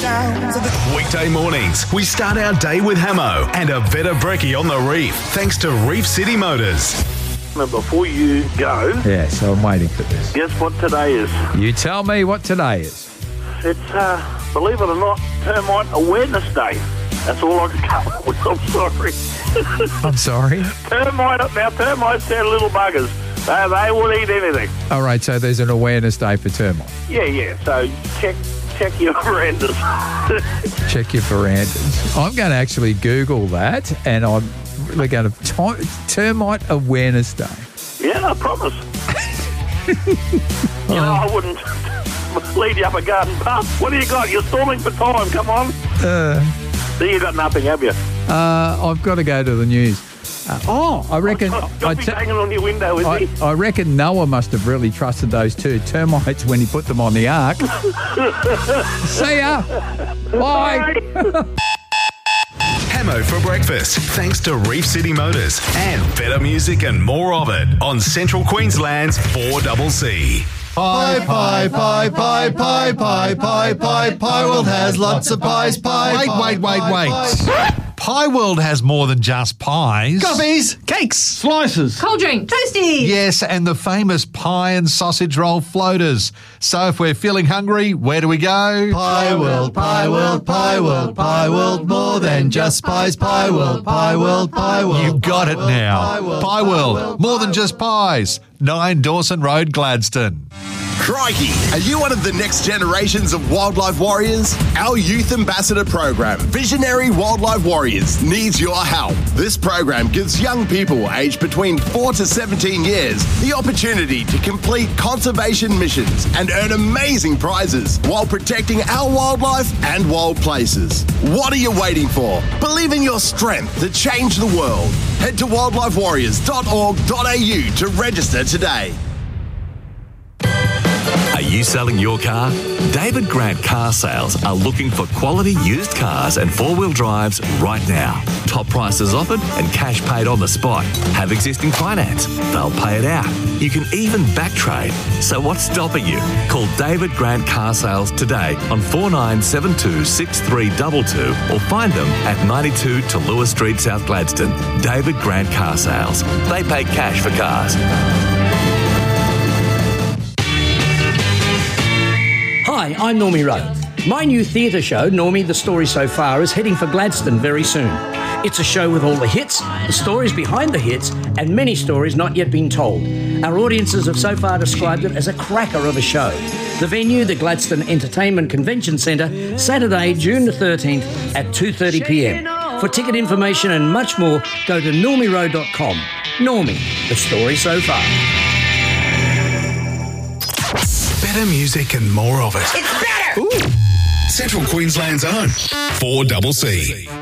sounds of the... Weekday mornings, we start our day with Hamo and a Veta Brekkie on the reef, thanks to Reef City Motors. Now, before you go, Yes, I'm waiting for this. guess what today is? You tell me what today is. It's, believe it or not, Termite Awareness Day. That's all I can come up with. I'm sorry. I'm sorry? Termites, they're little buggers. They will eat anything. All right, so there's an awareness day for termites. Yeah. So check your verandas. Check your verandas. I'm going to actually Google that, and I'm really going to... Termite Awareness Day. Yeah, I promise. I wouldn't lead you up a garden path. What do you got? You're stalling for time. Come on. So you got nothing, have you? I've got to go to the news. I reckon... You'll be hanging on your window, is he? I reckon Noah must have really trusted those two termites when he put them on the ark. See ya. Bye. Hamo for breakfast, thanks to Reef City Motors and better music and more of it on Central Queensland's 4CC. Pie World has lots of pies. Wait. Pie World has more than just pies. Coffees, Cakes. slices, Cold drink. Toasty. Yes, and the famous pie and sausage roll floaters. So if we're feeling hungry, where do we go? Pie World, more than just pies. Pie World. You got it now. Pie World, more than just pies. 9 Dawson Road, Gladstone. Crikey! Are you one of the next generations of wildlife warriors? Our youth ambassador program, Visionary Wildlife Warriors, needs your help. This program gives young people aged between 4 to 17 years the opportunity to complete conservation missions and earn amazing prizes while protecting our wildlife and wild places. What are you waiting for? Believe in your strength to change the world. Head to wildlifewarriors.org.au to register today. Are you selling your car? David Grant Car Sales are looking for quality used cars and four-wheel drives right now. Top prices offered and cash paid on the spot. Have existing finance. They'll pay it out. You can even back trade. So what's stopping you? Call David Grant Car Sales today on 4972 6322 or find them at 92 to Lewis Street, South Gladstone. David Grant Car Sales. They pay cash for cars. Hi, I'm Normie Rowe. My new theatre show, Normie, The Story So Far, is heading for Gladstone very soon. It's a show with all the hits, the stories behind the hits, and many stories not yet been told. Our audiences have so far described it as a cracker of a show. The venue, the Gladstone Entertainment Convention Centre, Saturday, June the 13th at 2:30pm. For ticket information and much more, go to normierowe.com. Normie, The Story So Far. Better music and more of it. It's better. Central Queensland's own 4CC.